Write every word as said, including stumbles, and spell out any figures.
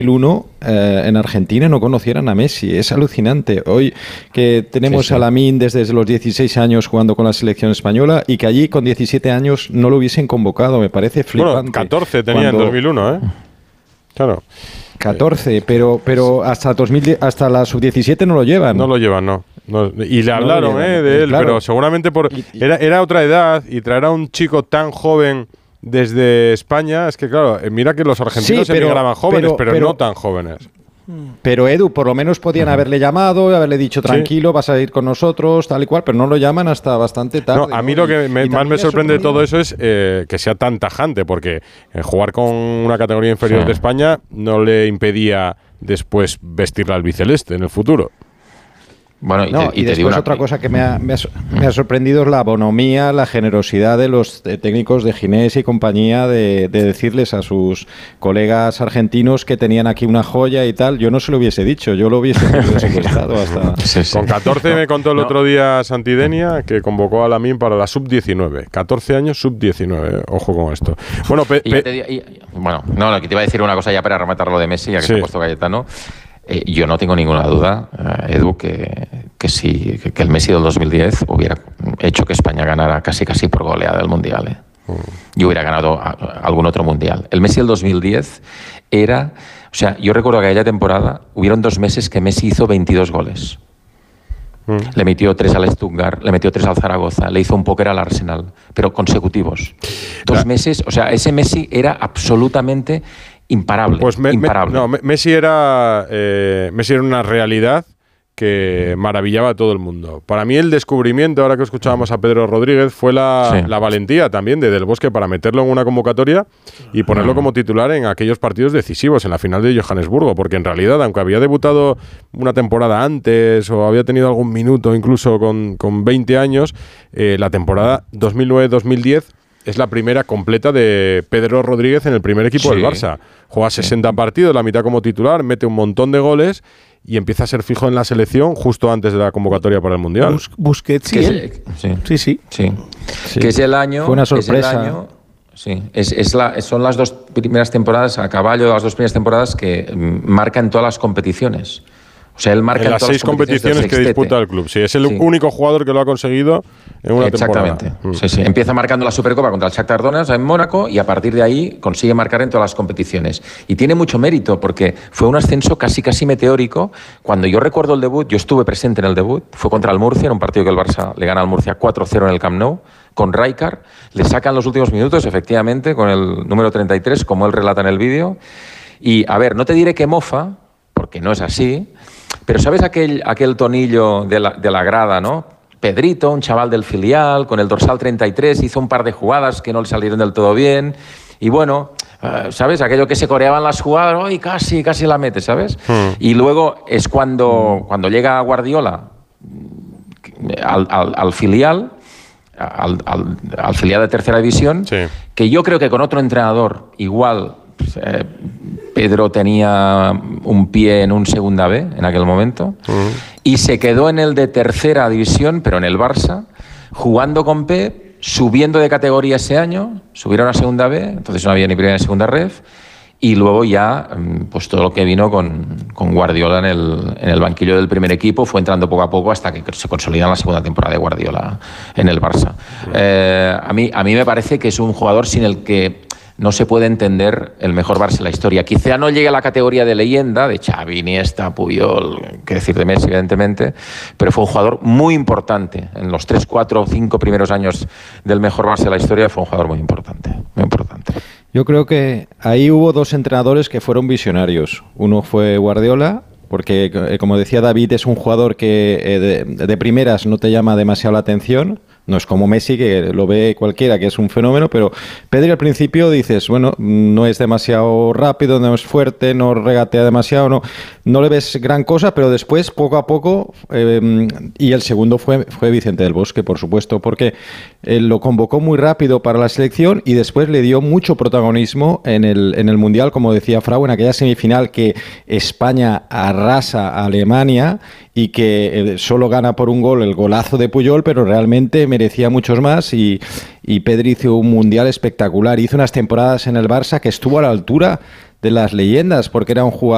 uno eh, en Argentina no conocieran a Messi. Es alucinante. Hoy que tenemos sí, sí. a Lamine desde los dieciséis años jugando con la selección española y que allí con diecisiete años no lo hubiesen convocado, me parece flipante. Bueno, catorce tenía cuando... en dos mil uno, ¿eh? Claro. catorce, pero pero hasta dos mil diez, hasta la sub diecisiete no lo llevan. No lo llevan, no. no y le hablaron, no ¿eh? De él, claro. Pero seguramente por era, era otra edad y traer a un chico tan joven desde España, es que claro, mira que los argentinos sí, pero, emigraban jóvenes, pero, pero, pero no tan jóvenes. Pero Edu, por lo menos podían uh-huh. haberle llamado, haberle dicho tranquilo, sí. vas a ir con nosotros, tal y cual, pero no lo llaman hasta bastante tarde. No, a mí ¿no? lo que me, más me sorprende de todo eso es eh, que sea tan tajante, porque eh, jugar con una categoría inferior sí. de España no le impedía después vestir la albiceleste en el futuro. Bueno, y, no, te, y, y después una... otra cosa que me ha, me, ha, me ha sorprendido es la bonomía, la generosidad de los de técnicos de Ginés y compañía de, de decirles a sus colegas argentinos que tenían aquí una joya y tal. Yo no se lo hubiese dicho, yo lo hubiese secuestrado hasta... Sí, sí. Con catorce me contó el no. otro día Santidenia que convocó a Lamine para la sub diecinueve. catorce años, sub diecinueve. Ojo con esto. Bueno, pe, pe... Te, y, bueno, no, no, que te iba a decir una cosa ya para rematar lo de Messi, ya que sí. se ha puesto Cayetano. Eh, yo no tengo ninguna duda, eh, Edu, que, que sí, que, que el Messi del dos mil diez hubiera hecho que España ganara casi casi por goleada el Mundial. Eh. Mm. Y hubiera ganado a, a algún otro Mundial. El Messi del dos mil diez era... O sea, yo recuerdo que aquella temporada hubieron dos meses que Messi hizo veintidós goles. Mm. Le metió tres al Stuttgart, le metió tres al Zaragoza, le hizo un póker al Arsenal, pero consecutivos. Dos La... meses, o sea, ese Messi era absolutamente... imparable, pues me, imparable. Me, no, Messi era, eh, Messi era una realidad que maravillaba a todo el mundo. Para mí el descubrimiento, ahora que escuchábamos a Pedro Rodríguez, fue la, sí. la valentía también de Del Bosque para meterlo en una convocatoria y ponerlo como titular en aquellos partidos decisivos, en la final de Johannesburgo, porque en realidad, aunque había debutado una temporada antes o había tenido algún minuto incluso con, con veinte años, eh, la temporada dos mil nueve dos mil diez es la primera completa de Pedro Rodríguez en el primer equipo sí. del Barça. Juega sesenta sí. partidos, la mitad como titular, mete un montón de goles y empieza a ser fijo en la selección justo antes de la convocatoria para el Mundial. Bus- Busquets, sí. Es, sí. Sí, sí. sí. sí. Que es el año... Fue una sorpresa. Es el año, sí. Es, es la, son las dos primeras temporadas, a caballo de las dos primeras temporadas que marcan todas las competiciones. O sea, él marca en las en seis competiciones, competiciones que disputa el club. Sí, es el sí. único jugador que lo ha conseguido en una Exactamente. temporada. Mm. Sí, sí. Empieza marcando la Supercopa contra el Shakhtar Donetsk en Mónaco y a partir de ahí consigue marcar en todas las competiciones. Y tiene mucho mérito porque fue un ascenso casi casi meteórico. Cuando yo recuerdo el debut, yo estuve presente en el debut, fue contra el Murcia, en un partido que el Barça le gana al Murcia cuatro cero en el Camp Nou, con Rijkaard. Le sacan los últimos minutos, efectivamente, con el número treinta y tres, como él relata en el vídeo. Y, a ver, no te diré que mofa, porque no es así, pero ¿sabes aquel, aquel tonillo de la, de la grada, no? Pedrito, un chaval del filial, con el dorsal treinta y tres, hizo un par de jugadas que no le salieron del todo bien. Y bueno, uh, ¿sabes? Aquello que se coreaban las jugadas, ¡ay, casi, casi la mete!, ¿sabes? Hmm. Y luego es cuando, cuando llega Guardiola al, al, al filial, al, al, al filial de tercera división, sí. que yo creo que con otro entrenador igual... Eh, Pedro tenía un pie en un segunda B en aquel momento uh-huh. y se quedó en el de tercera división, pero en el Barça, jugando con Pep, subiendo de categoría ese año, subieron a segunda B, entonces no había ni primera ni segunda ref, y luego ya pues todo lo que vino con, con Guardiola en el, en el banquillo del primer equipo fue entrando poco a poco hasta que se consolida la segunda temporada de Guardiola en el Barça. Uh-huh. Eh, a mí, a mí me parece que es un jugador sin el que no se puede entender el mejor Barça de la historia. Quizá no llegue a la categoría de leyenda, de Xavi, Iniesta, Puyol, qué decir de Messi, evidentemente, pero fue un jugador muy importante. En los tres, cuatro, cinco primeros años del mejor Barça de la historia fue un jugador muy importante, muy importante. Yo creo que ahí hubo dos entrenadores que fueron visionarios. Uno fue Guardiola, porque, como decía David, es un jugador que eh, de, de primeras no te llama demasiado la atención. No es como Messi, que lo ve cualquiera, que es un fenómeno, pero Pedri al principio dices, bueno, no es demasiado rápido, no es fuerte, no regatea demasiado, no, no le ves gran cosa, pero después, poco a poco, eh, y el segundo fue, fue Vicente del Bosque, por supuesto, porque él lo convocó muy rápido para la selección y después le dio mucho protagonismo en el, en el Mundial, como decía Frau, en aquella semifinal que España arrasa a Alemania y que solo gana por un gol, el golazo de Puyol, pero realmente merecía muchos más y, y Pedri hizo un Mundial espectacular. Hizo unas temporadas en el Barça que estuvo a la altura de las leyendas porque era un jugador